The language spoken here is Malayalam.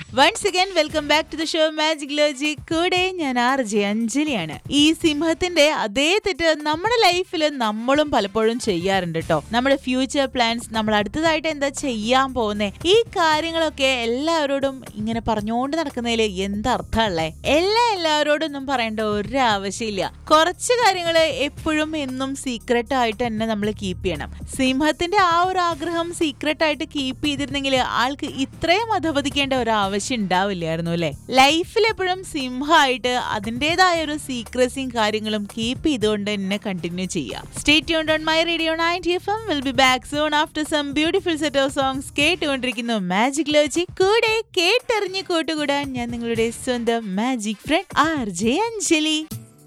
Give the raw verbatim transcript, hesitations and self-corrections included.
Once again welcome back to the show magic logic. കൂടെ ഞാൻ ആർ ജെ അഞ്ജലിയാണ്. ഈ സിംഹത്തിന്റെ അതേ തെറ്റ് നമ്മുടെ ലൈഫിൽ നമ്മളും പലപ്പോഴും ചെയ്യാറുണ്ട് കേട്ടോ. നമ്മുടെ ഫ്യൂച്ചർ പ്ലാൻസ്, നമ്മൾ അടുത്തതായിട്ട് എന്താ ചെയ്യാൻ പോകുന്നേ, ഈ കാര്യങ്ങളൊക്കെ എല്ലാവരോടും ഇങ്ങനെ പറഞ്ഞുകൊണ്ട് നടക്കുന്നതിൽ എന്തർത്ഥമുള്ളേ? എല്ലാ എല്ലാവരോടൊന്നും പറയേണ്ട ഒരു ആവശ്യമില്ല. കുറച്ച് കാര്യങ്ങൾ എപ്പോഴും എന്നും സീക്രട്ട് ആയിട്ട് തന്നെ നമ്മൾ കീപ്പ് ചെയ്യണം. സിംഹത്തിന്റെ ആ ഒരു ആഗ്രഹം സീക്രട്ട് ആയിട്ട് കീപ്പ് ചെയ്തിരുന്നെങ്കിൽ ആൾക്ക് ഇത്രയും അധപതിക്കേണ്ട ഒരു ആവശ്യം ഉണ്ടാവില്ലായിരുന്നു അല്ലെ? ലൈഫിൽ എപ്പോഴും സിംഹമായിട്ട് അതിൻ്റെതായ ഒരു സീക്രസിയും കാര്യങ്ങളും കീപ്പ് ചെയ്തുകൊണ്ട് തന്നെ കണ്ടിന്യൂ ചെയ്യാം. Stay tuned on my radio ninety F M. Will be back soon after some beautiful set of songs. കേട്ടുകൊണ്ടിരിക്കുന്നു മാജിക് ലോജിക്. കൂടെ കേട്ടെറിഞ്ഞ് കൂട്ടുകൂടാൻ ഞാൻ നിങ്ങളുടെ സ്വന്തം magic front R J Anjali.